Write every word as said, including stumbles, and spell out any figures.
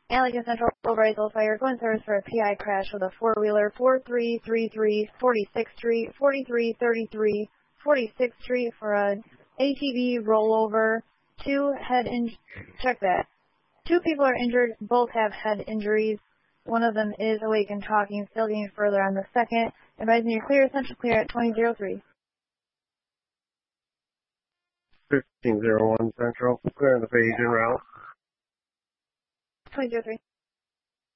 Allegan Central, Overisle Fire, going service for a P I crash with a four-wheeler, four three three three, forty-sixth Street, forty-three thirty-three, forty-sixth Street for a A T V rollover, two head in, check that. Two people are injured, both have head injuries. One of them is awake and talking, still getting further on the second. Advising you're clear, Central clear at twenty oh three. fifteen oh one Central, clear on the page en route. twenty oh three.